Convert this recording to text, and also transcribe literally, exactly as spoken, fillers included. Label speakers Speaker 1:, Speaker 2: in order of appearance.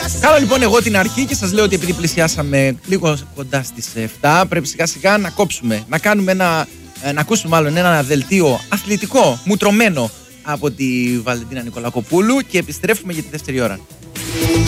Speaker 1: Κάνω λοιπόν εγώ την αρχή και σας λέω ότι επειδή πλησιάσαμε λίγο κοντά στις εφτά, πρέπει σιγά σιγά να κόψουμε, να κάνουμε ένα, να ακούσουμε μάλλον ένα δελτίο αθλητικό, μουτρωμένο από τη Βαλεντίνα Νικολακοπούλου και επιστρέφουμε για τη δεύτερη ώρα.